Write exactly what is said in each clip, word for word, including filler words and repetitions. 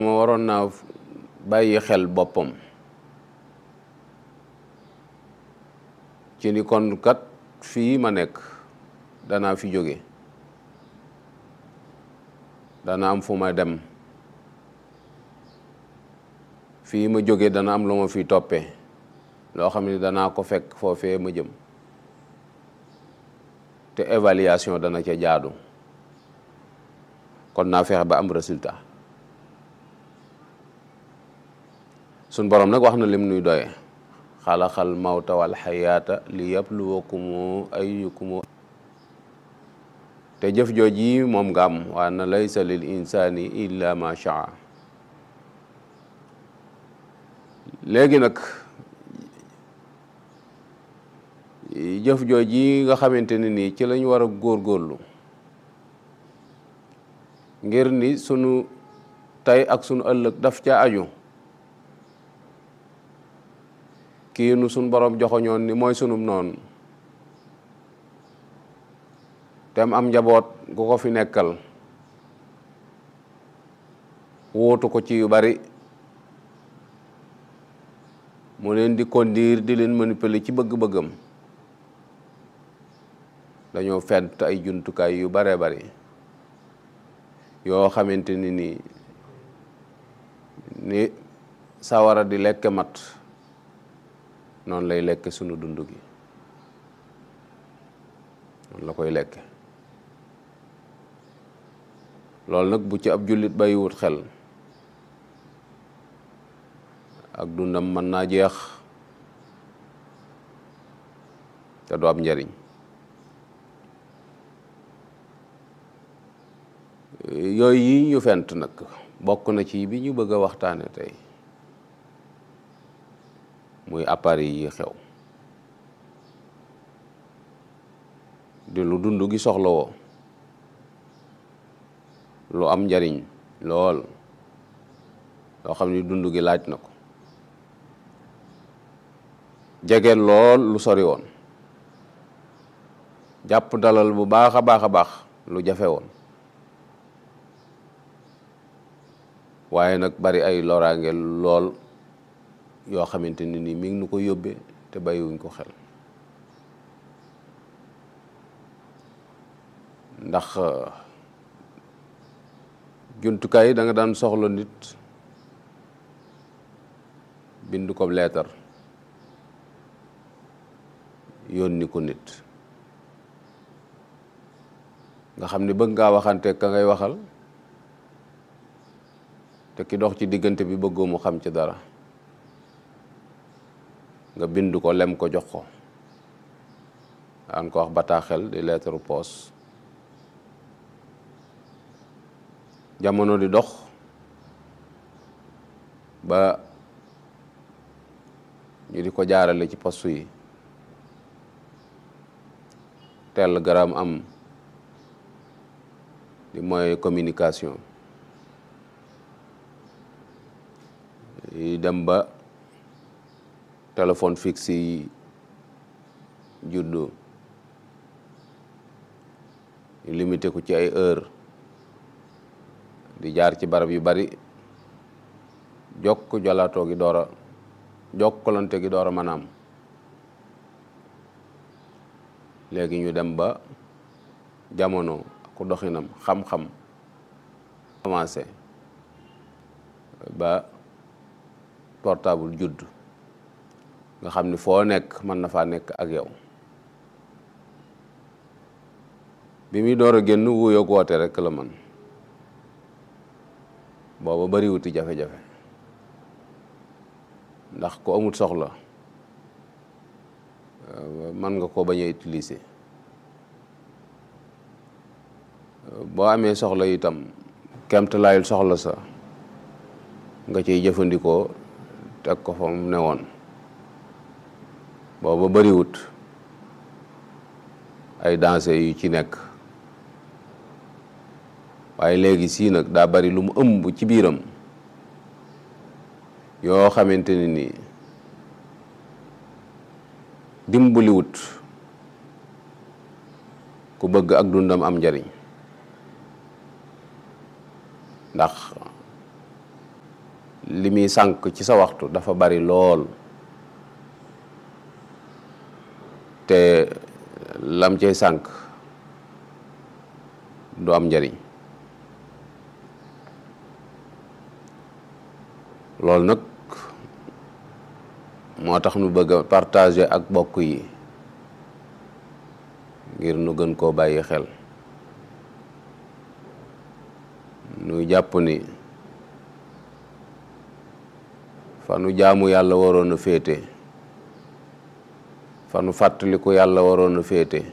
moo waroon naa bàyyi xel boppam ci ni kon kat fii ma nekk danaa fi jóge dana am fu ma dem fii ma jóge dana am lu ma fi toppee loo xam ne danaa ko fekk foofee ma jëm te évaluation dana ca jaadu kon naa fexe ba am résultat suñ borom nag wax na lim nuy doye xalaxal mawta wal xayaata li yabluwakumu ayyukumu te jëf jooj yi moom nga am waa na laysa lil insani illa ma shaa léegi nag jëf jooj yi nga xamante ne nii ci lañ war a góorgóorlu ngir ni sunu tey ak sunu ëllëg daf ca aju kii nu sunu borom joxoñoon ni mooy sunum noonu tem am njaboot gu ko fi nekkal wóotu ko ci yu bari mu leen di conduire di leen manipuler ci bëgg-bëggam dañoo fent ay jumtukaay yu bare bari yoo xamante ni nii ni sawara di lekk mat noonu lay lekk sunu dund gi noonu la koy lekk loolu nag bu ci ab jullit bàyyiwut xel ak dundam mën naa jeex te du am njariñ yooyu yi ñu fent nag bokk na ci bi ñu bëgg a waxtaane tey muy appareil yi xew di lu dund gi soxlawoo lu am njariñ lool loo xam ni dund gi laaj na ko jege lool lu sori woon jàpp dalal bu baax a baax a baax lu jafe woon waaye nag bari ay loraange lool yoo xamante ni nii mi ngi nu ko yóbbee te bàyyiwuñ ko xel ndax jumtukaay yi da nga daan soxla nit bind ko leetar yónni ko nit nga xam ni bëgg ngaa waxante ka ngay waxal te ki dox ci diggante bi bëggoo mu xam ci dara nga bind ko lem ko jox ko daan ko wax bataaxel di leetaru poos jamono di dox ba ñu di ko jaarale ci postu yi télégramme am di moyen communication yi dem ba téléphone fixe yi juddu ñu limité ko ci ay heure di jaar ci barab yu bari jokk jolaatoo gi door a jokkalante gi door a maanaam léegi ñu dem ba jamono ku doxinam xam-xam avancé ba portable judd nga xam ni foo nekk mën na faa nekk ak yow bi muy door a génn wuyoog woote rek la man booba bariwuti jafe-jafe ndax ko amut soxla mën nga ko bañ a utiliser boo amee soxla itam kemtalaayul soxla sa nga ciy jëfandikoo teg ko fa mu ne woon booba bariwut ay danger yu ci nekk waaye léegi sii nag daa bari lu mu ëmb ci biiram yoo xamante ni nii dimbaliwut ku bëgg ak dundam am njariñ ndax li muy sànk ci sa waxtu dafa bari lool te lam cay sànk du am njariñ loolu nag moo tax nu bëgg a partager ak bokk yi ngir nu gën koo bàyyi xel nu jàpp ni fa nu jaamu yàlla waroon a féete fa nu fàttaliku yàlla waroon a féete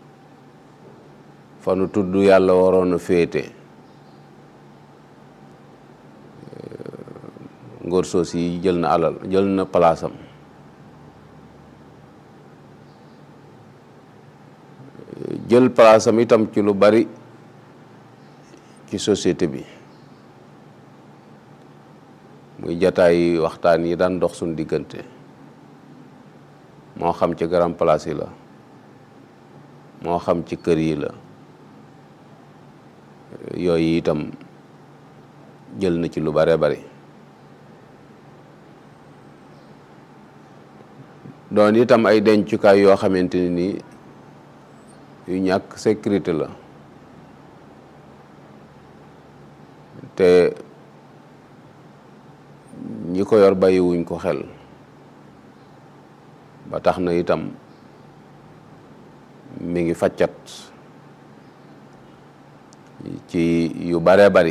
fa nu tudd yàlla waroon a féete ngóor soos yi jël na alal jël na palaasam jël palaasam itam ci lu bari ci société bi muy jataay waxtaan yi daan dox suñ diggante moo xam ci grand place yi la moo xam ci kër yi la yooyu itam jël na ci lu bare bari doon itam ay dencukaay yoo xamante ni nii yu ñàkk sécurité la te ñi ko yor bàyyiwuñ ko xel ba tax na itam mi ngi faccat ci yu bare bari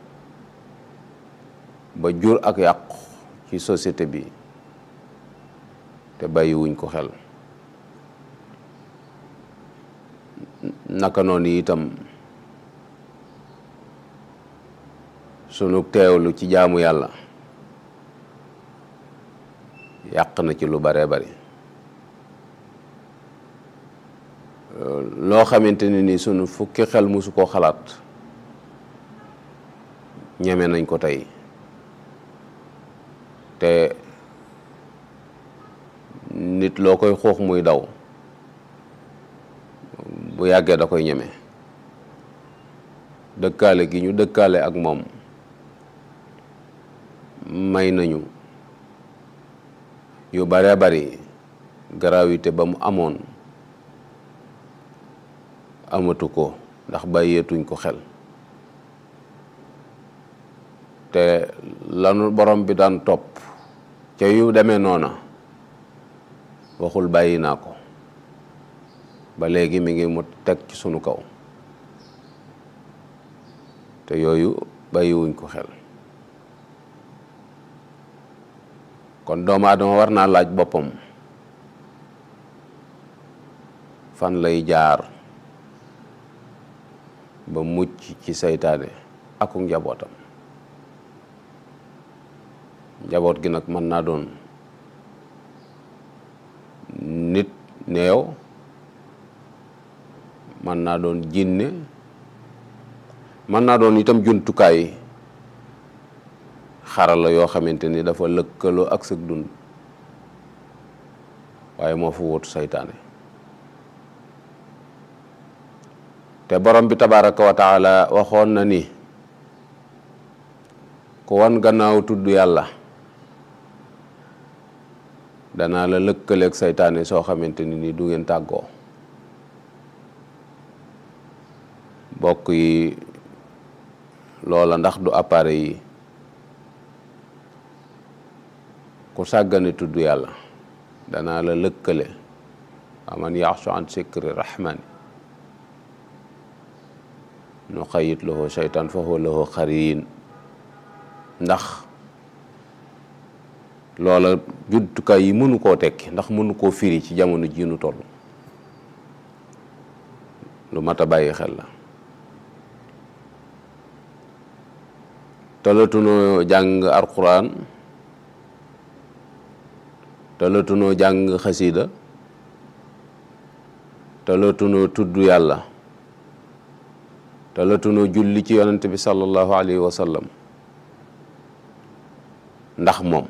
ba jur ak yàqu ci société bi te bàyyiwuñ ko xel naka noonu itam sunu teewlu ci jaamu yàlla yàq na ci lu bare bari loo xamante ne ni sunu fukki xel musu koo xalaat ñeme nañ ko tey te nit loo koy xoox muy daw bu yàggee da koy ñeme dëkkaale gi ñu dëkkaale ak moom may nañu yu bare bari gravité ba mu amoon amatu ko ndax bàyyeetuñ ko xel te lanu borom bi daan topp ca yu demee noona waxul bàyyi naa ko ba léegi mi ngi mu teg ci sunu kaw te yooyu bàyyiwuñ ko xel kon doomu aadama war naa laaj boppam fan lay jaar ba mucc ci saytaane aku njabootam njaboot gi nag mën naa doon nit neew mën naa doon jinne mën naa doon itam jumtukaay xarala yoo xamante ni dafa lëkkaloo ak sëg dund waaye moo fa wóotu saytaane te borom bi tabaraka wa taala waxoon na ni ku wan gannaaw tudd yàlla danaa la lëkkaleeg saytaane soo xamante ni ni du ngeen tàggoo bokk yi loola ndax du appareil yi ku sàggane tudd yàlla danaa la lëkkale aman yaxshu an sikri rahmani nu xayit lahu shaytan fa huwa lahu xariin ndax loola jumtukaay yi mënu koo tekki ndax mënu koo firi ci jamono ji nu toll lu mat a bàyyi xel la talatunoo jàng alquran talatunoo jàng xasida talatunoo tudd yàlla talatunoo julli ci yonent bi sallallahu alayhi wa sallam ndax moom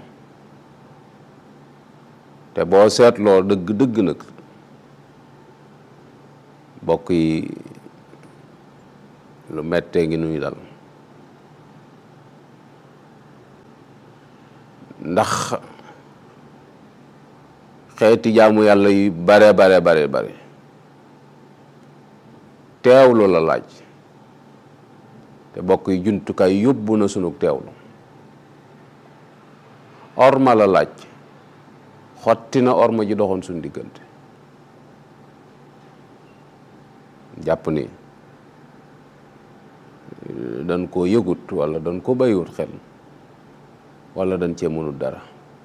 te boo seetloo dëgg dëgg nag bokk yi lu mettee ngi nuy dal ndax xeeti jaamu yàlla yu bare bare bare bare teewlu la laaj te bokk yi jumtukaay yóbbu na sunu teewlu. orma la laaj xotti na orma ji doxoon suñu diggante. jàpp ni dañ koo yëgut wala dañ ko bàyyiwut xel wala dañ cee mënut dara.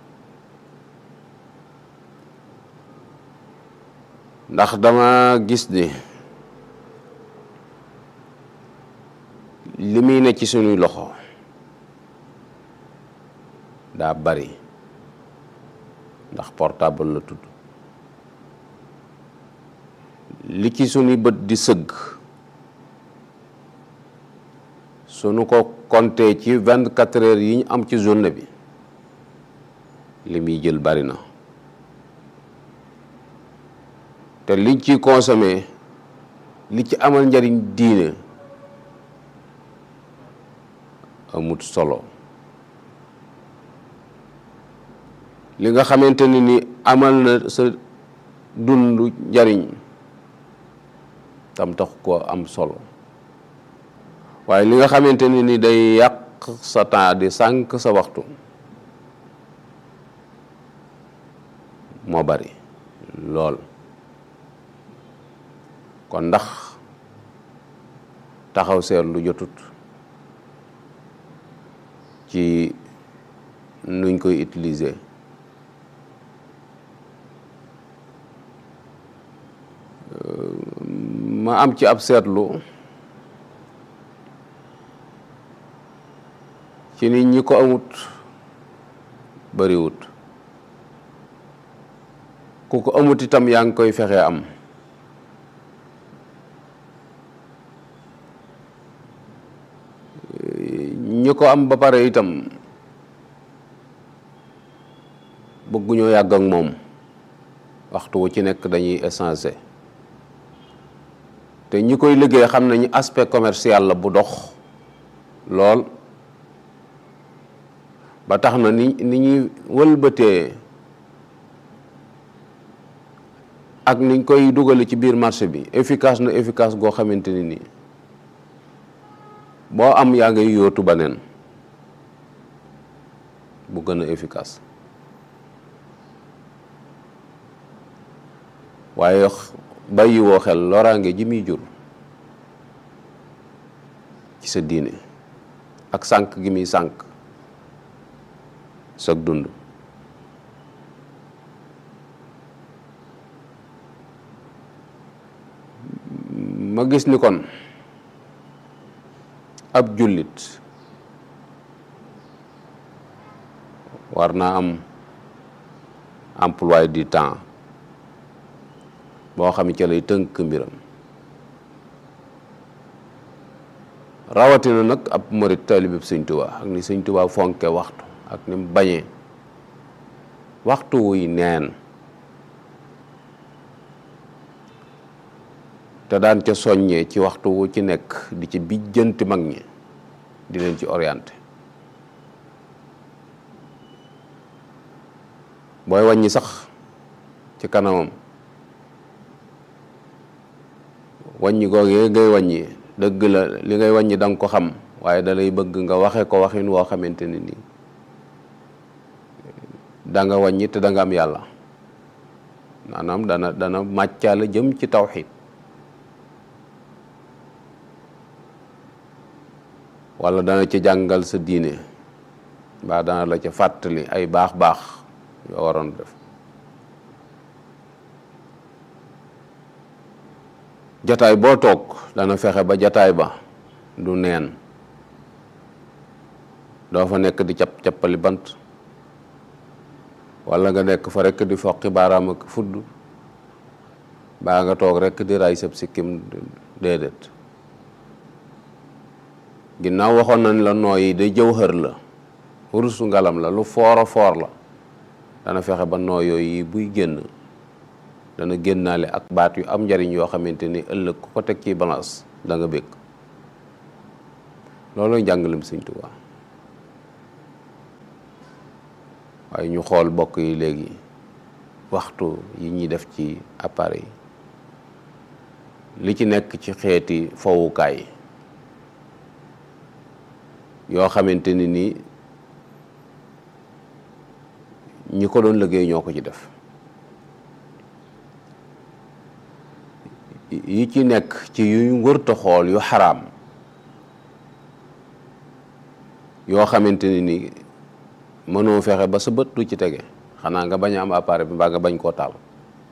ndax dama gis ni li muy ne ci suñuy loxo daa bari ndax portable la tudd. li ci suñuy bët di sëgg suñu ko compté ci vingt quatre heures yi ñu am ci journée bi li muy jël bari na te liñ ci consommé li ci amal njariñ diine amut solo. li nga xamante ni ni amal na sa dund njariñ tam tax ko am solo waaye li nga xamante ni ni day yàq sa temps di sànq sa waxtu moo bari lool. kon ndax taxaw seetlu jotut ci nuñ koy utiliser. ma am ci ab seetlu ci nit ñi ko amut bariwut ku ko amut itam yaa ngi koy fexe am. ñi ko am ba pare itam bëgguñoo yàgg ak moom waxtu wu ci nekk dañuy échanger. te ñi koy liggéey xam nañu aspect commercial la bu dox lool ba tax na ni ni ñuy wëlbatee ak niñ koy dugale ci biir marché bi efficace na efficace goo xamante ni nii boo am yaa ngay yóotu baneen bu gën a efficace. waaye bàyyi woo xel loraange ji muy jur ci sa diine ak sànq gi muy sànq sa dund. ma gis ni kon ab jullit war naa am emploi du temps boo xam ne ca lay tënk mbiram rawatina nag ab murit taalibe Sëñ Tuubaa ak ni Sëñ Tuubaa fonke waxtu ak ni mu bañee waxtu wuy neen te daan ca soññee ci waxtu wu ci nekk di ci bijjanti mag ñi di leen ci orienté. booy wàññi sax ci kanamam wàññi googee ngay wàññi dëgg la li ngay wàññi da nga ko xam waaye da lay bëgg nga waxe ko waxin woo xamante ne nii da nga wàññi te da nga am yàlla maanaam dana dana màccaale jëm ci tawxiid wala dana ci jàngal sa diine mbaa dana la ca fàttali ay baax-baax yoo waroon def. jataay boo toog dana fexe ba jataay ba du neen doo fa nekk di cap cappali bant wala nga nekk fa rekk di foqi baaraam ak fudd baa nga toog rekk di ray sab sikkim déedéet. ginnaaw waxoon nañ la nooyi day jawhar la wurusu ngalam la lu foora foor la dana fexe ba noo yooyu buy génn dana génnaale ak baat yu am njariñ yoo xamante ni ëllëg ku ko teg ci balance da nga bëgg. loolooy njàngalem Sëñ Tuubaa waaye ñu xool bokk yi léegi waxtu yi ñuy def ci appareil li ci nekk ci xeeti fowukaay yoo xamante ni nii ñi ko doon liggéey ñoo ko ci def yi ci nekk ci yu wërta xool yu xaraam yoo xamante ni nii mënoo fexe ba sa bët du ci tege xanaa nga bañ a am appareil bi mbaa nga bañ koo taal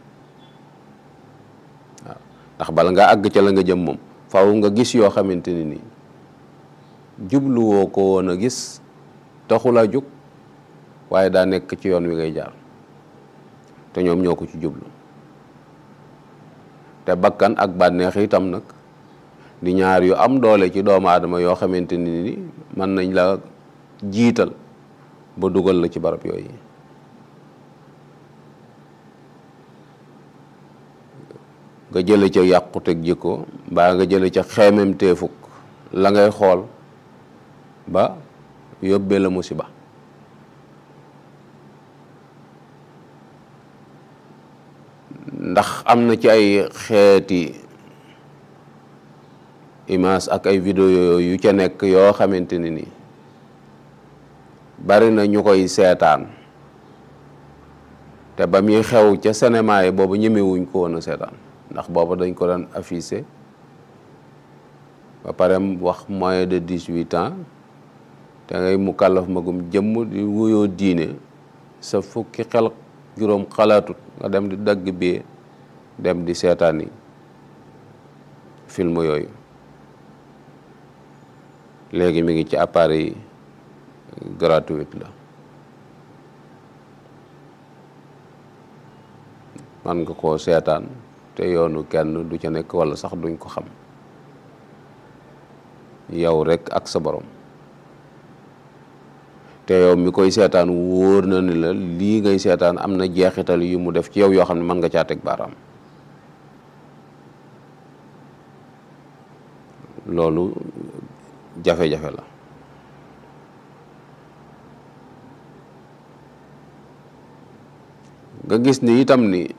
waaw ndax bala nga àgg ca la nga jëm moom faaw nga gis yoo xamante ni nii jubluwoo ko woon a gis taxul a jóg waaye daa nekk ci yoon wi ngay jaar te ñoom ñoo ko ci jublu te bakkan ak bànneex itam nag di ñaar yu am doole ci doomu aadama yoo xamante ni ni mën nañ la jiital ba dugal la ci barab yooyu nga jële ca yàquteg jikko mbaa nga jële ca xeemem teefuk la ngay xool ba yóbbee la musiba ndax am na ci ay xeeti image ak ay vidéo yu ca nekk yoo xamante ni nii bari na ñu koy seetaan te ba muy xew ca cinéma yi boobu ñemewuñ ko woon a seetaan ndax booba dañ ko daan affiché ba pare wax moins de dix-huit ans te ngay mu kàllaf magum jëmm di wuyoo diine sa fukki xel juróom xalaatut nga dem di dagg bee dem di seetaan yi film yooyu léegi mi ngi ci appareil yi gratuit la man nga koo seetaan te yoonu kenn du ca nekk walla sax duñ ko xam yow rekk ak sa borom te yow mi koy seetaan wóor na ni la lii ngay seetaan am na jeexital yu mu def ci yow yoo xam ne mën nga caa teg baaraam loolu jafe-jafe la nga gis ni itam ni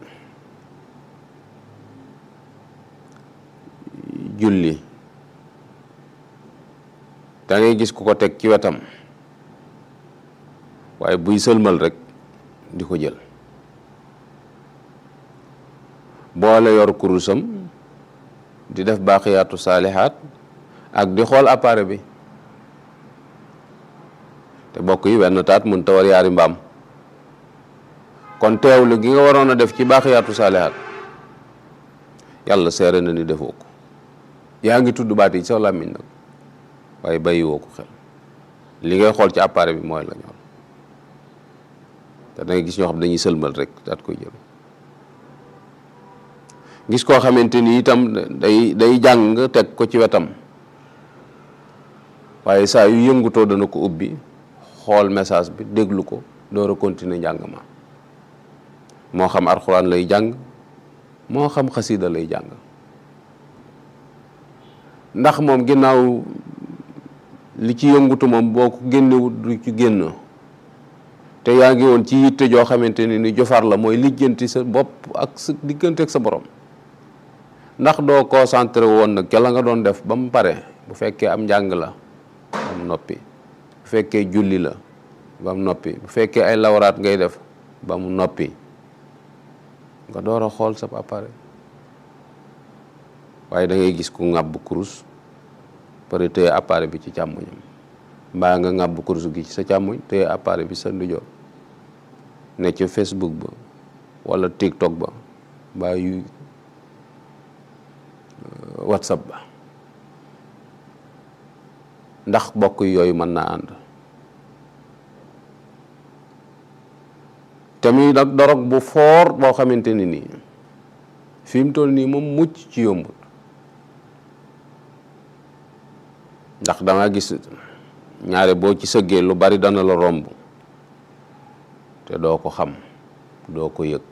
julli da ngay gis ku ko teg ci wetam waaye buy sëlmal rek di ko jël boole yor kurusam di def baaqiyaatu saalihaat ak di xool appareil bi te bokk yi wenn taat mun tawar yaari mbaam kon teewlu gi nga waroon a def ci baaqiyaatu saalihaat yàlla seere na ni defoo ko yaa ngi tudd baat yi sa làmmiñ nag waaye bàyyiwoo ko xel li ngay xool ci appareil bi mooy la ñor te da ngay gis ñoo xam dañuy sëlmal rek daat koy jël gis koo xamante ni itam day day jàng teg ko ci wetam waaye saa yu yëngutoo dana ko ubbi xool message bi déglu ko door a continuer njàng ma moo xam alxuraan lay jàng moo xam xasida lay jàng ndax moom ginnaaw li ci yëngutu moom boo ko génnewut du ci génn te yaa ngi woon ci yitte joo xamante ni ni jofar la mooy lijjanti sa bopp ak sa diggante ak sa borom ndax doo concentré woon nag ca la nga doon def ba mu pare bu fekkee am njàng la ba mu noppi bu fekkee julli la ba mu noppi bu fekkee ay lawraat ngay def ba mu noppi nga door a xool sa appareil waaye da ngay gis ku ŋàbb kurus pare téye appareil bi ci càmmoñam mbaa nga ŋàbb kurus gi ci sa càmmoñ téye appareil bi sa ndijoor ne ci Facebook ba wala TikTok ba mbaa yu WhatsApp ba ndax bokk yooyu mën naa ànd te muy nag dorog bu foor boo xamante ni nii fi mu toll nii moom mucc ci yombut ndax danga gis ñaare boo ci sëggee lu bari dana la romb te doo ko xam doo ko yëg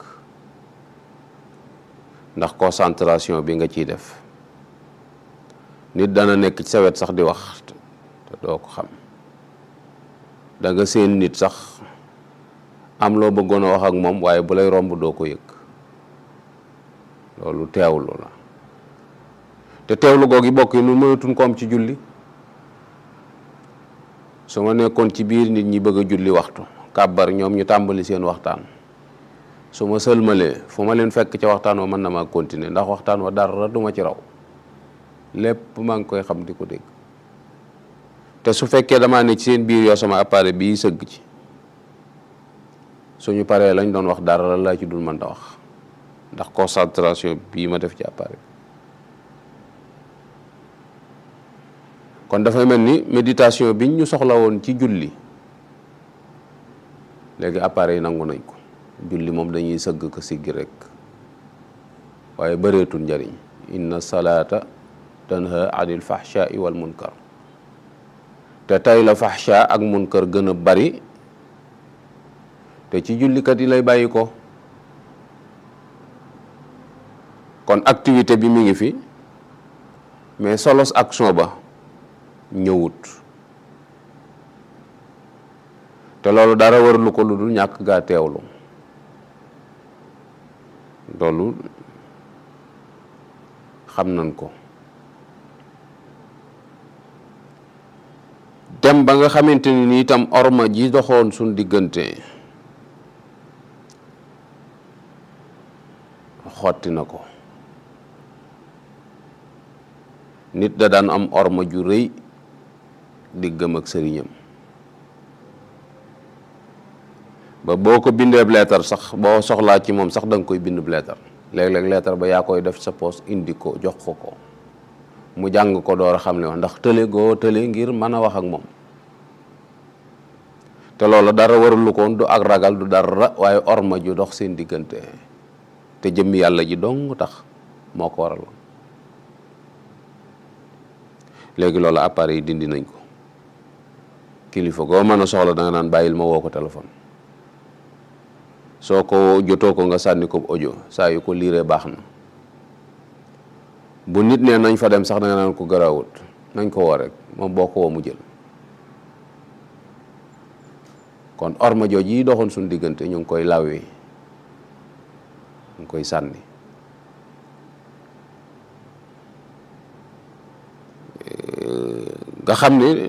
ndax concentration bi nga ciy def nit dana nekk ci sa wet sax di wax te doo ko xam da nga seen nit sax am loo bëggoon a wax ak moom waaye bu lay romb doo ko yëg loolu teewlu la te teewlu googu bokk yi nun mënatuñ ko am ci julli su ma nekkoon ci biir nit ñi bëgg a julli waxtu kàbbar ñoom ñu tàmbali seen waxtaan su ma sëlmalee fu ma leen fekk ca waxtaan wa mën na maa continuer ndax waxtaan wa dara du ma ci raw lépp maa ngi koy xam di ko dégg te su fekkee damaa ne ci seen biir yoo sama appareil bii sëgg ci suñu paree lañ doon wax dara laa ci dul mën a wax ndax concentration bii ma def ci appareil kon dafay mel ni méditation biñ ñu soxla woon ci julli léegi appareil yi nangu nañ ko julli moom dañuy sëgg ko siggi rek waaye bëreetul njariñ inna salaata tanha anil fahshaai wal munkar te tey la fahsha ak munkar gën a bari te ci jullikat yi lay bàyyi ko kon activité bi mi ngi fi mais solos action ba ñëwut te loolu dara warulu ko lu dul ñàkk gaa teewlu loolu xam nañ ko dem ba nga xamante ni ni itam orma ji doxoon suñ diggante xotti na ko nit da daan am orma ju rëy diggam ak sëriñam ba boo ko bindeeb leetar sax boo soxlaa ci moom sax da nga koy bind leetar léeg-léeg leetar ba yaa koy def sa poos indi ko jox ko ko mu jàng ko door a xam ne wax ndax tële goo tële ngir mën a wax ak moom te loolu dara warulu ko woon du ak ragal du dara waaye orma ju dox seen diggante te jëmmi yàlla ji dong tax moo ko waral léegi loolu appareil yi dindi nañ ko kilifa goo mën a soxla da nga naan bàyyil ma woo ko téléphone soo ko jotoo ko nga sànni ko audio saa yu ko liiree baax na bu nit ne nañ fa dem sax da nga naan ko garaawut nañ ko woo rek moom boo ko woo mu jël kon orma jooj yi doxoon suñu diggante ñu ngi koy lawee ñu ngi koy sànni nga xam ne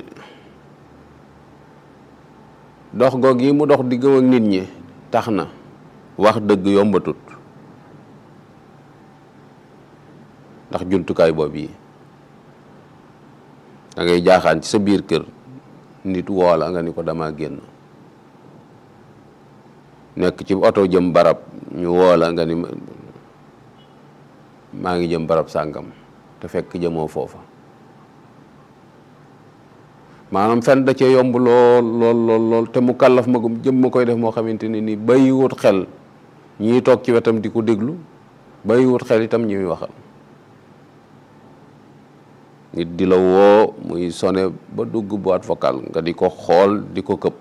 dox goog yi mu dox diggam ak nit ñi tax na wax dëgg yombatut ndax jumtukaay boobu yi da ngay jaaxaan ci sa biir kër nit woola nga ni ko dama génn nekk ci oto jëm barab ñu woola nga ni maa ngi jëm barab sàngam te fekk jëmoo foofa maanaam fen da cee yomb lool lool lool lool te mu kàllaf magum jëm ma koy def moo xamante ne ni bàyyiwut xel ñii toog ci wetam di ko déglu bàyyiwut xel itam ñi muy waxal nit di la woo muy sone ba dugg boîte vocale nga di ko xool di ko këpp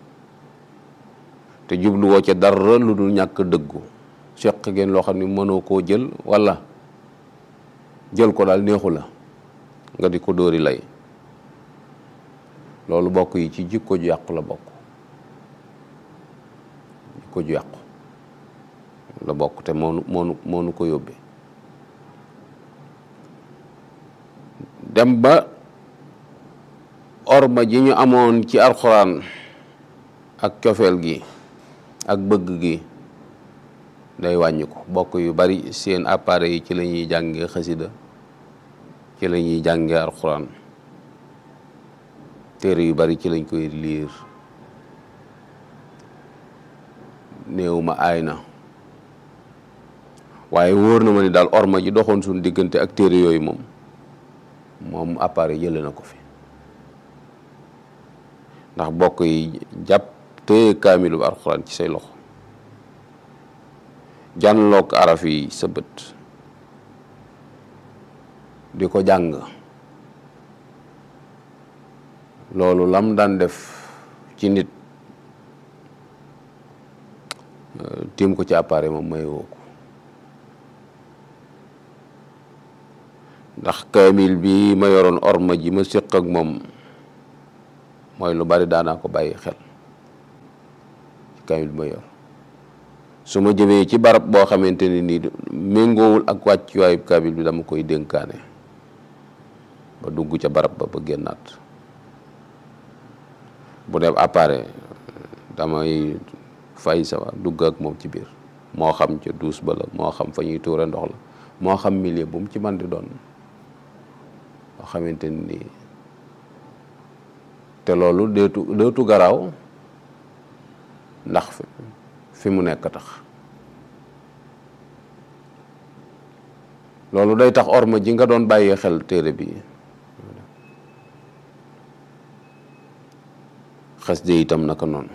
te jubluwoo ca dara lu dul ñàkk dëggu seq ngeen loo xam ne mënoo koo jël walla jël ko daal neexu la nga di ko dóori lay loolu bokk yi ci jikko ju yàqu la bokk jikko ju yàqu la bokk te moonu moonu moonu ko yóbbee dem ba orma ji ñu amoon ci alxuraan ak cofeel gi ak bëgg gi day wàññi ko bokk yu bari seen appareil yi ci la ñuy jàngee xasida ci la ñuy jàngee alxuraan téere yu bari ci lañ koy liir néew ma aay na waaye wóor na ma ni daal orma ji doxoon suñu diggante ak téere yooyu moom moom appareil jële na ko fi ndax bokk yi jàpp téye kaamilu alxuraan ci say loxo jànloog araf yi sa bët di ko jàng loolu lam daan def ci nit tiim ko ci appareil moom may woo ko ndax kaamil bi ma yoroon orma ji ma séq ak moom mooy lu bari daanaa ko bàyyi xel kaamil ma yor su ma jëmee ci barab boo xamante ni nii méngoowul ak wàccuwaayu kaamil bi dama koy dénkaane ba dugg ca barab ba ba génnaat bu dee appareil damay fay sawa dugg ak moom ci biir moo xam ca douche ba la moo xam fa ñuy tuure ndox la moo xam milieu bu mu ci man di doon boo xamante ni nii te loolu deetu deetu garaaw ndax fi mu nekk tax loolu day tax orma ji nga doon bàyyee xel téere bi xas de itam naka noonu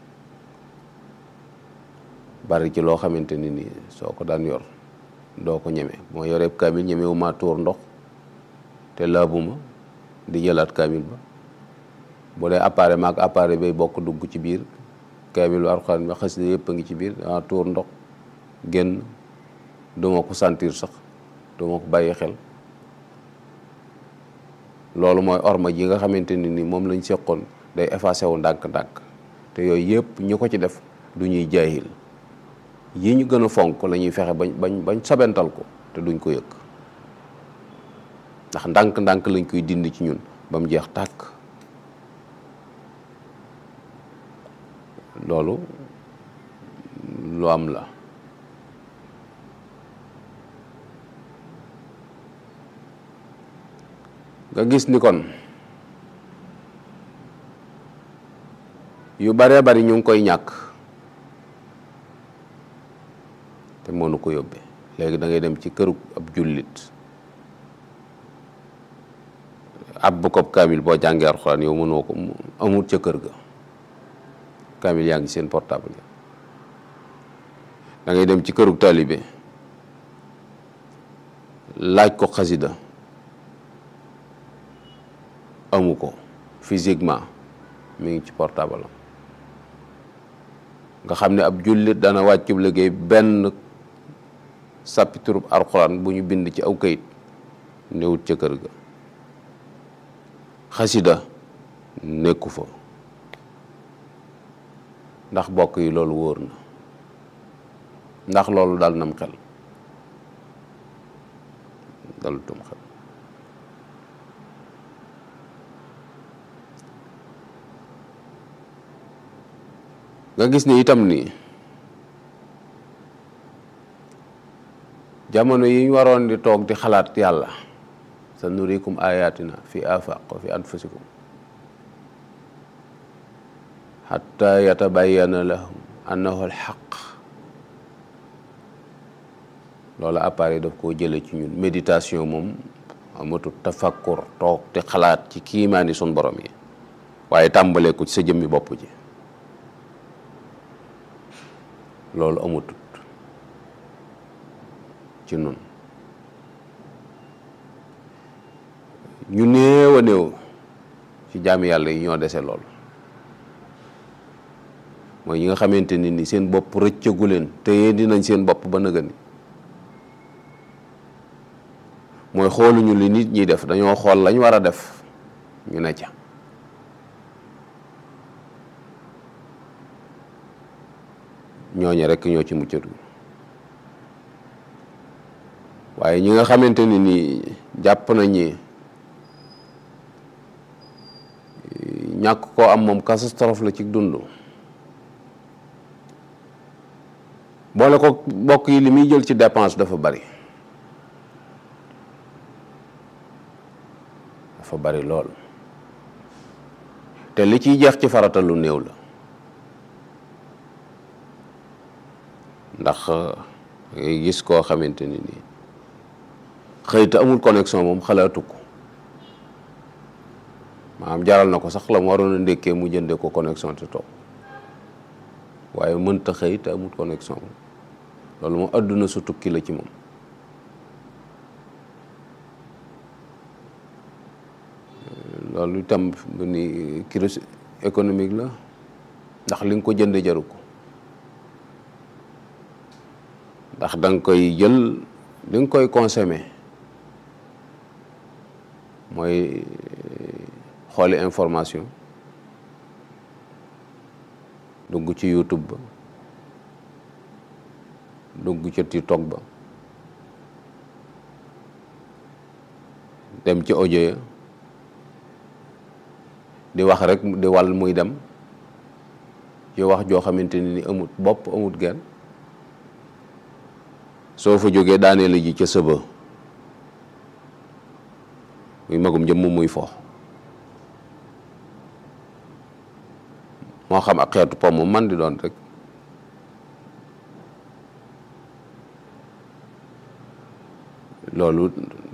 bari ci loo xamante ni nii soo ko daan yor doo ko ñeme moo yoreeb kaamil ñemewu ma tuur ndox te laabuma di jëlaat kaamil ba bu dee appareil maag appareil bay bokk dugg ci biir kaamilu Alxuraan ba xas de yëpp a ngi ci biir dama tuur ndox génn duma ko sentir sax duma ko bàyyi xel loolu mooy orma ji nga xamante ni ni moom lañ seqoon day effacé wu ndànk-ndànk te yooyu yëpp ñu ko ci def du ñuy jaahil yi ñu gën a fonk la ñuy fexe bañ bañ bañ sobental ko te duñ ko yëg ndax ndànk-ndànk lañ koy dindi ci ñun ba mu jeex tàkk loolu lu am la nga gis ni kon yu baree bari ñu ngi koy ñàkk te mënu ko yóbbee léegi da ngay dem ci këru ab jullit ab bu kob kaamil boo jàngee Alxuraan yow mënoo ko amul ca kër ga kaamil yaa ngi seen portable da ngay dem ci këru taalibe laaj ko xasida amu ko physiquement mi ngi ci portable am nga xam ne ab jullit dana wàccub liggéey benn chapitre Alxuraan bu ñu bind ci aw kayit newut ca kër ga xasida nekku fa ndax bokk yi loolu wóor na ndax loolu dal nam xel dalutum xel nga gis ni itam ni jamono yi ñu waroon di toog di xalaat yàlla sa nurikum ayatina fi afaq wa fi anfusikum hatta yatabayyana lahum annahu alxaq loolu appareil daf koo jële ci ñun méditation moom amatul tafakkur toog di xalaat ci kiimaani sun borom yi waaye tàmbalee ko ci sa jëmmi bopp ji loolu amutut ci nun ñu néew a néew ci jaami yàlla yi ñoo dese loolu mooy ñi nga xamante ni ni seen bopp rëccagu leen te yéen dinañ seen bopp ba nëgëni mooy xooluñu li nit ñi def dañoo xool lañ war a def ñu ne ca ñooñu rekk ñoo ci muccatu waaye ñi nga xamante ni nii jàpp nañ ñi ñàkk koo am moom catastrophe la ci dund boole ko bokk yi li muy jël ci dépense dafa bari dafa bari lool te li ciy jeex ci farata lu néew la ndax ngay gis koo xamante ni nii xëy te amul connexion moom xalaatu ko maanaam jaral na ko sax la mu waroon a ndékkee mu jënde ko connexion te toog waaye mënta xëy te amul connexion moom loolu moom àdduna su tukki la ci moom loolu itam ni crise économique la ndax li nga ko jënde jaru ko ndax da nga koy jël li nga koy consommer mooy xooli information dugg ci YouTube ba, dugg ci TikTok ba, dem ci audio ya di wax rek di wal muy dem ci wax joo xamante ni amut bopp amut genn. soo fa jógee daaneel ji ca sëba muy magum jëmm muy fo moo xam ak xeetu pom man di doon rek. loolu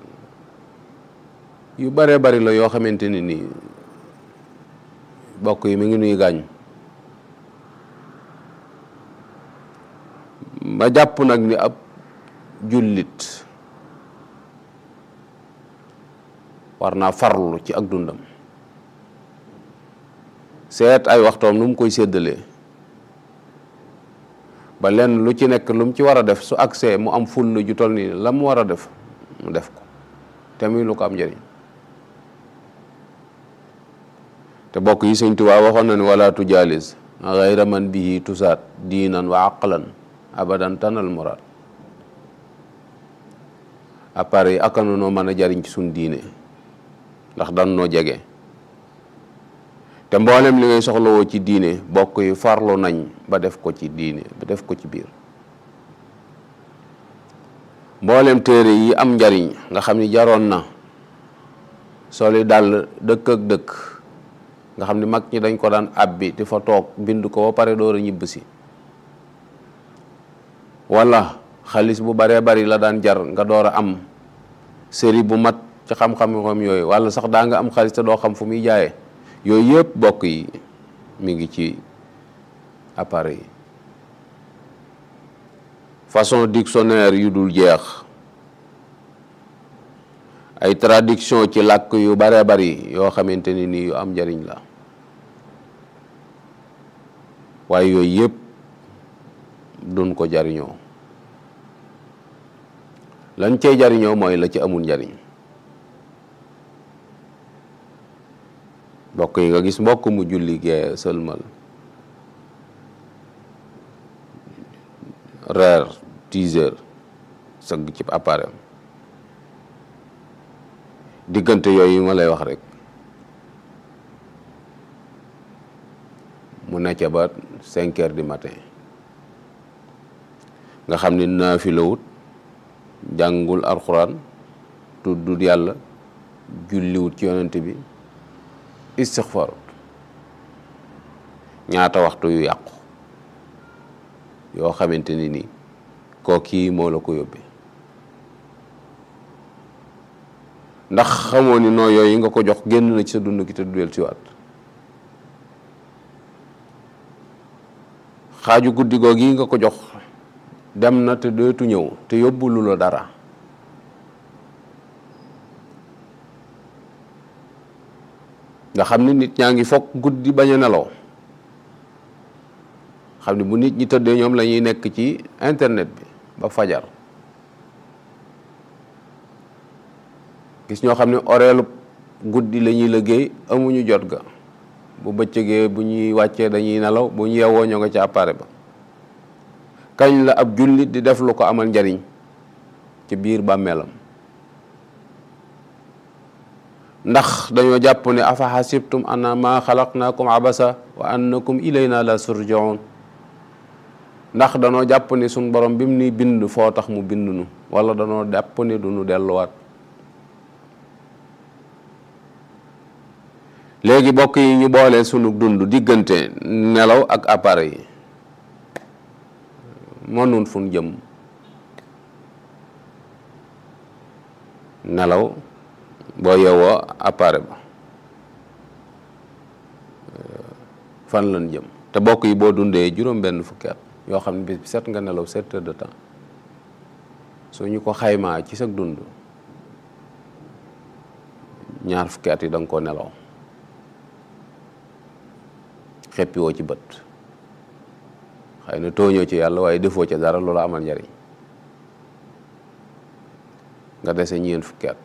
yu bare bari la yoo xamante ni nii bokk yi mi ngi nuy gaañ. ma jàpp nag ni ab jullit war naa farlu ci ak dundam, seet ay waxtoom nu mu koy séddalee ba lenn lu ci nekk lu mu ci war a def su agsee mu am ful ju toll nii la mu war a def mu def ko te muy lu ko am njëriñ. te bokk yi Sëñ Tuubaa waxoon na ni wala tujaalis ghayra man bihi tusaat diinan wa aqlan abadan tanal muraad. appareil yi akanu noo mën a jariñ ci suñ diine ndax dan noo jege te mboolem li ngay soxlawoo ci diine bokk yi farlu nañ ba def ko ci diine ba def ko ci biir. mboolem téere yi am njariñ nga xam ni jaroon na soli dal dëkk ak dëkk nga xam ni mag ñi dañ ko daan abbi di fa toog bind ko ba pare door a ñibb si, wala xaalis bu baree bari la daan jar nga door a am série bu mat ci xam-xam yooyu, wala sax daa nga am xaalis te doo xam fu muy jaayee. yooyu yëpp bokk yi mi ngi ci appareil yi. façon dictionnaire yu dul jeex, ay traduction ci làkk yu baree bari yoo xamante ni nii yu am njariñ la, waaye yooyu yëpp duñ ko jariñoo. lañ cey jariñoo mooy la ci amul njariñ. mbokk yi nga gis mbokk mu julli gee sëlmal reer dix heures sëgg ci appareil diggante yooyu ma lay wax rek mu necca ba cinq heures du matin nga xam ni naafilawut, jàngul alxuraan, tuddut yàlla, julliwut ci yonent bi, istixfaarut. ñaata waxtu yu yàqu yoo xamante ni nii kooki moo la ko yóbbee. ndax xamoo ni noo yooyu nga ko jox génn na ci sa dund ki te du del ci waat. xaaju guddi googu yi nga ko jox dem na te dootu ñëw te yóbbulu la dara. nga xam ni nit ñaa ngi foog guddi bañ a nelaw, xam ni bu nit ñi tëddee ñoom la ñuy nekk ci internet bi ba fajar. gis ñoo xam ne oreelu guddi la ñuy liggéey amuñu jot ga, bu bëccëgee bu ñuy wàccee dañuy nelaw, bu ñu yeewoo ñoo nga ca appareil ba. kañ la ab jullit di def lu ko amal njariñ ci biir bàmmeelam? ndax dañoo jàpp ne afa xasibtum annama xalaqnaakum abasa wa annakum ilayna la surjaun. ndax danoo jàpp ne suñ borom bi mu ni bind foo tax mu bind nu, wala danoo jàpp ne du nu delluwaat. léegi bokk yi ñu boole sunu dund diggante nelaw ak appareil yi mënun fu nu jëm. nelaw boo yeewoo appareil ba fan lañ jëm. te bokk yi boo dundee juróom benn fukki at yoo xam ne bis bi set nga nelaw sept heures de temps, soo ñu ko xaymaa ci sa dund ñaar fukki at yi da nga koo nelaw xeppi woo ci bët. xëy na tooñoo ci yàlla waaye defoo ca dara loola amal njariñ. nga dese ñeent fukki at,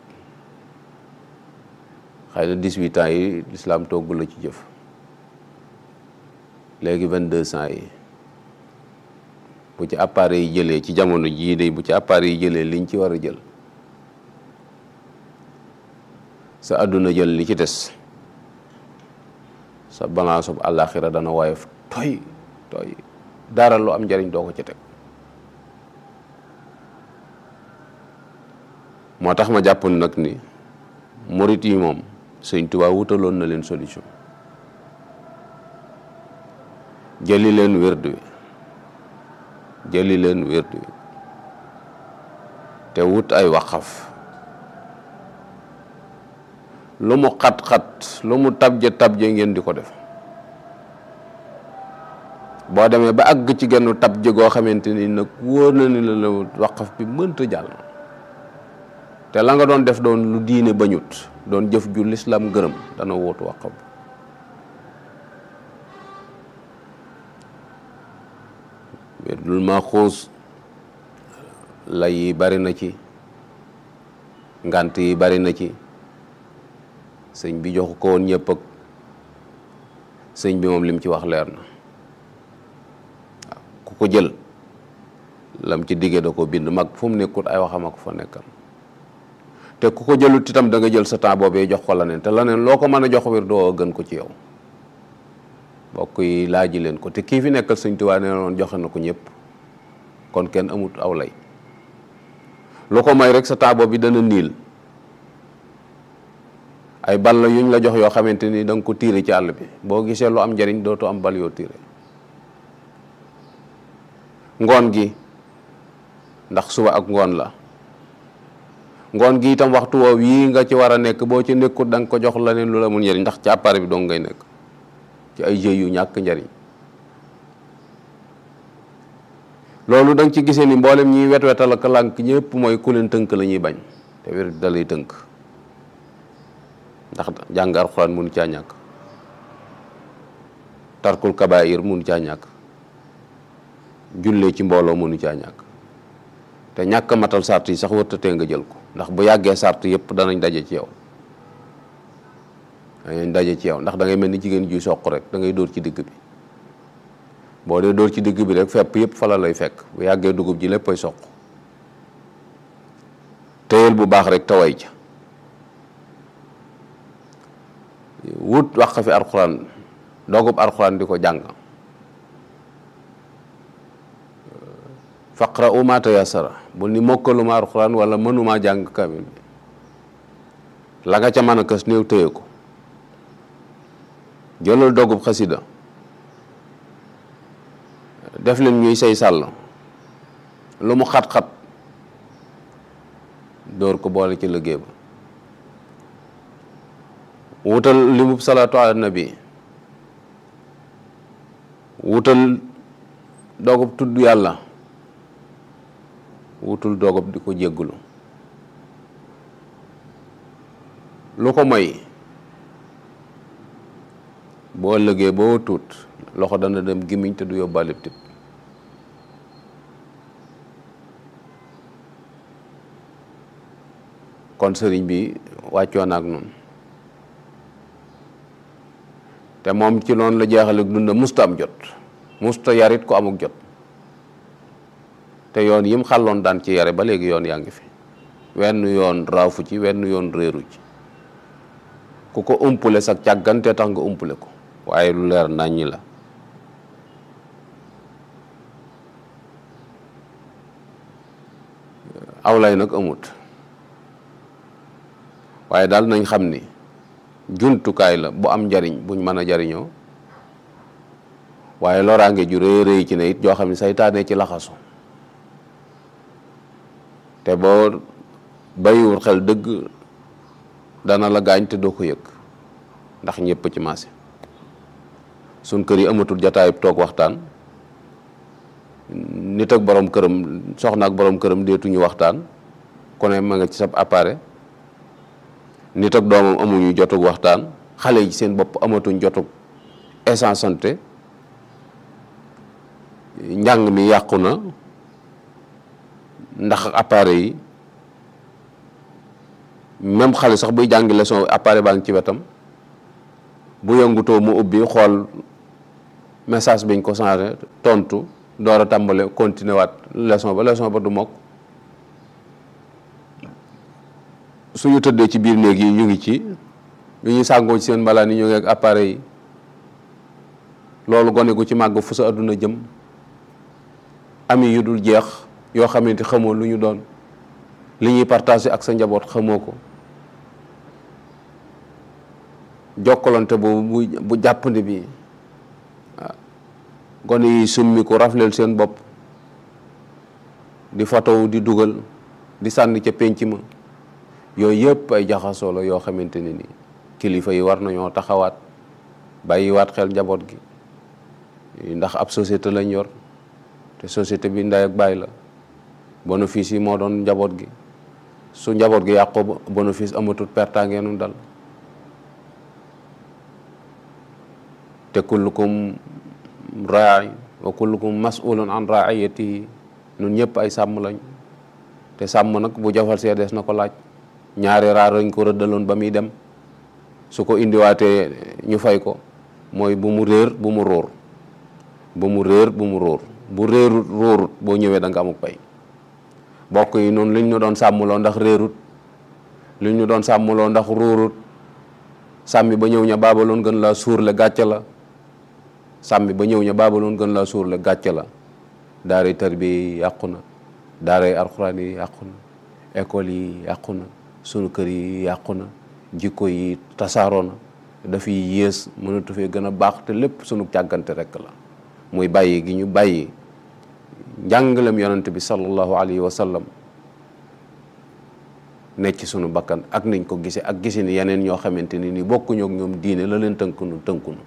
xëy na dix-huit ans yi lislaam togg la ci jëf. léegi vingt-deux cent yi bu ci appareil yi jëlee ci jamono jii de bu ci appareil yi jëlee liñ ci war a jël sa àdduna jël li ci des sa balance bu àllaaxira dana woyof toy toy dara lu am njariñ doo ko ci teg. moo tax ma jàpp nag ni murit yi moom Sëñ Tuubaa wutaloon na leen solution jëli leen wérdu wi jëli leen wérdu wi te wut ay waqaf lu mu xat-xat lu mu tabje tabje ngeen di ko def boo demee ba àgg ci genn tabje goo xamante ni nag wóor na ni la la waqaf bi mënta jàll te la nga doon def doon lu diine bañut doon jëf ju lislaam gërëm dana wóotu waqaf wérdul Maxuus lay yi bari na ci ngant yi bari na ci sëñ bi joxu ko woon ñëpp ak sëñ bi moom lim ci wax leer na waaw ku ko jël lam ci diggee da ko bind mag fu mu nekkut ay waxam ak fa nekkal te ku ko jëlut itam da nga jël sa temps boobee jox ko leneen te leneen loo ko mën a jox wér doo gën ko ci yow mbokk yi laaji leen ko te kii fi nekkal Sëñ Tuubaa nee noon joxe na ko ñëpp kon kenn amut aw lay lu ko may rek sa temps boobu dana niil ay bal la yuñ la jox yoo xamante ni da nga ko tiire ci àll bi boo gisee lu am njariñ dootu am bal yoo tiire ngoon gi ndax suba ak ngoon la ngoon gi itam waxtu woow yii nga ci war a nekk boo ci nekkut da nga ko jox leneen lu la mun njariñ ndax ci appareil bi dong ngay nekk ci ay jeu yu ñàkk njariñ loolu da nga ci gisee ni mboolem ñiy wet-wetal ak lànk ñëpp mooy ku leen tënk la ñuy bañ te wér da lay tënk ndax jàng alxuraan mënu caa ñàkk tarkul kabaayir mënu caa ñàkk jullee ci mbooloo mënu caa ñàkk te ñàkk matal sart yi sax wërtatee nga jël ko ndax bu yàggee sart yëpp danañ daje ci yow danañ daje ci yow ndax da ngay mel ni jigéen juy soq rek da ngay dóor ci digg bi boo dee dóor ci digg bi rek fepp yëpp fala lay fekk bu yàggee dugub ji léppay soq téyel bu baax rek taway ca wut wax fi alxuraan doogub alxuraan di ko jàng faqra u ma tayassara bu ni mokkaluma alxuraan wala mënuma jàng kamil bi la nga ca mën a kës néew téye ko jëlal doogub xasida def leen ñuy say sàll lu mu xat-xat dóor ko boole ci liggéey ba wutal limub salaatu ala nabi wutal doogub tudd yàlla wutul doogub di ko jéggulu lu ko moy boo ëllëgee boo tuut loxo dana dem gémmiñ te du yóbbaale tit kon sëriñ bi wàccoon ak noonu te moom ci loolu la jeexale dunda musta am jot musta yarit ko amuk jot te yoon yim xàlloon daan ci yare ba léegi yoon yaa ngi fi wenn yoon raafu ci wenn yoon réeru ci ku ko umpule sax càggante tax nga umpule ko waaye lu leer naññi la awlay nag amut waaye daal nañ xam ni jumtukaay la bu am njariñ buñ mën a jariñoo waaye loraange ju rëy rëy ci ne it joo xam ne saytaane ci laxasu te boo bayiwul xel dëgg dana la gaañ te doo ko yëg ndax ñëpp ci maase suñ kër yi amatul jataayub toog waxtaan nit ak borom këram soxna ak borom këram deetuñu waxtaan ku ne ma nga ci sab appareil nit ak doomam amuñu jotug waxtaan xale yi seen bopp amatuñ jotug essence santé njàng mi yàqu na ndax appareil yi même xale sax buy jàngi leçon appareil baa ngi ci wetam bu yëngutoo mu ubbi xool message biñ ko changé tontu door a tàmbale continuer waat leçon ba leçon ba du mokk. suñu tëddee ci biir néeg yi ñu ngi ci ñu ñuy sàngoo ci seen mbalaan yi ñu ngi ak appareil yi loolu gone gu ci màgg fu sa àdduna jëm ami yu dul jeex yoo xamante xamoo lu ñu doon li ñuy partager ak sa njaboot xamoo ko jokkalante boobu bu bu jàppandi bi waaw gone yi summi ko rafleel seen bopp di fotow di dugal di sànni ca pénc ma yooyu yëpp ay jaxasoo la yoo xamante ne ni kilifa yi war nañoo taxawaat bàyyiwaat xel njaboot gi ndax ab société lañ yor te société bi ndey ak baay la bénéfice yi moo doon njaboot gi su njaboot gi yàqoo bénéfice amatul perta ngeenu dal te kullukum ra'i wa kullukum mas'ulun an ra'iyatihi ñun ñëpp ay sàmm lañ te sàmm nag bu jafal see des na ko laaj ñaari raar lañ ko rëddaloon ba muy dem su ko indiwaatee ñu fay ko mooy bu mu réer bu mu róor bu mu réer bu mu róor bu réerut róorut boo ñëwee da nga amuk pay bokk yi noonu liñ ñu doon sàmmloo ndax réerut liñ ñu doon sàmmloo ndax róorut sàmmi ba ñëw ña baabaloon gën laa suurle gàcce la sàmmi ba ñëw ña baabaloon gën laa suurle gàcce la daaray tarbiya yi yàqu na daaray alxuraan yi yàqu na école yi yàqu na sunu kër yi yàqu na jikko yi tasaaroo na dafay yées mënatu fee gën a baax te lépp sunu càggante rekk la muy bàyyi gi ñu bàyyi njàngalem yonent bi sallallahu alayhi wa sallam nekk ci sunu bakkan ak niñ ko gisee ak gisi ni yeneen ñoo xamante ni ni bokkuñu ak ñoom diine la leen tënkunu tënkunu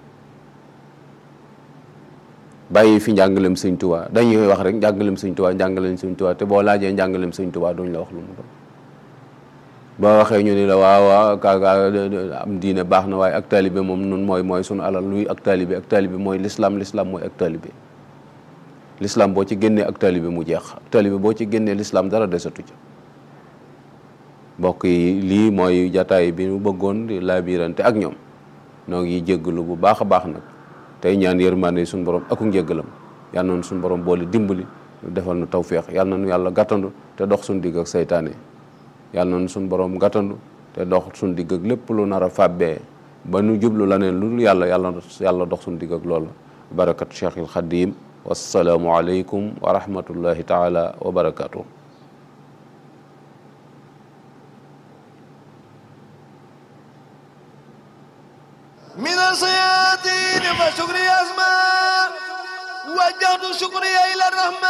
bàyyi fi njàngalem Sëñ Tuubaa dañuy wax rek njàngalem Sëñ Tuubaa njàngalem Sëñ Tuubaa te boo laajee njàngalem Sëñ Tuubaa duñ la wax lu mu doon boo waxee ñu ni la waaw waaw kaaga am diine baax na waaye ak taalibe moom nun mooy mooy sunu alal luy ak taalibe ak taalibe mooy l'islam l'islam mooy ak taalibe l'islam boo ci génnee ak taalibe mu jeex ak taalibe boo ci génnee l'islam dara desatu ca mbokk yi lii mooy jataay bi ñu bëggoon di laabirante ak ñoom noo ngi jéggalu bu baax a baax nag tey ñaan yërmande suñu borom aku njéggalam yal na nu suñu borom boole dimbali defal nu tawféex yal na nu yàlla gàttandu te dox suñu digg ak saytaane yàlla na suñu borom gàttandu te dox suñu digg ak lépp lu nar a fàbbee ba nu jublu la neen lu dul yàlla yàlla yàlla dox suñu digg ak loolu barakat Cheikhul Xadim wassalaamu aleykum wa rahmatullahi taala wa barakatuh من الصيادين فشكري أسماء وجهت شكري إلى الرحمن